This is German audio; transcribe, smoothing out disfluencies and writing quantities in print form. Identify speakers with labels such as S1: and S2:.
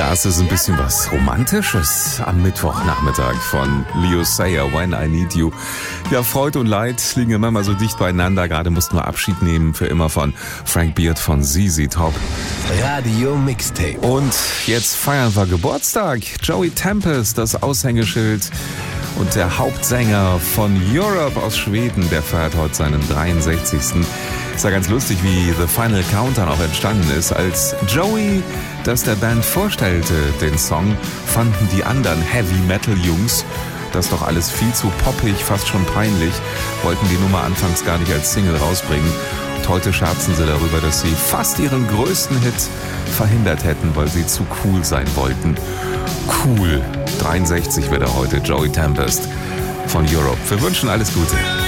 S1: Das ist ein bisschen was Romantisches am Mittwochnachmittag von Leo Sayer, When I Need You. Ja, Freud und Leid liegen immer mal so dicht beieinander. Gerade mussten wir Abschied nehmen für immer von Frank Beard von ZZ Top.
S2: Radio Mixtape.
S1: Und jetzt feiern wir Geburtstag. Joey Tempest, das Aushängeschild und der Hauptsänger von Europe aus Schweden, der feiert heute seinen 63. Ist ja ganz lustig, wie The Final Countdown auch entstanden ist. Als Joey das der Band vorstellte, den Song, fanden die anderen Heavy-Metal-Jungs das doch alles viel zu poppig, fast schon peinlich, wollten die Nummer anfangs gar nicht als Single rausbringen. Und heute scherzen sie darüber, dass sie fast ihren größten Hit verhindert hätten, weil sie zu cool sein wollten. Cool. 63 wird er heute, Joey Tempest von Europe. Wir wünschen alles Gute.